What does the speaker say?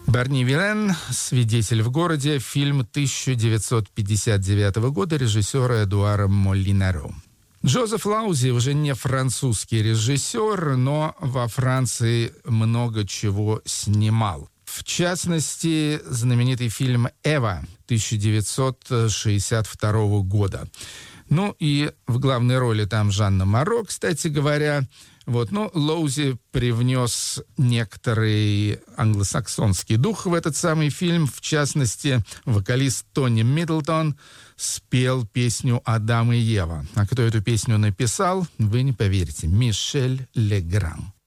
Барни Вилен «Свидетель в городе», фильм 1959 года режиссера Эдуара Молинаро. Джозеф Лаузи уже не французский режиссер, но во Франции много чего снимал. В частности, знаменитый фильм «Эва» 1962 года. Ну и в главной роли там Жанна Моро, кстати говоря. Лоузи привнес некоторый англосаксонский дух в этот самый фильм. В частности, вокалист Тони Миддлтон спел песню «Адам и Ева». А кто эту песню написал, вы не поверите. Мишель Легран.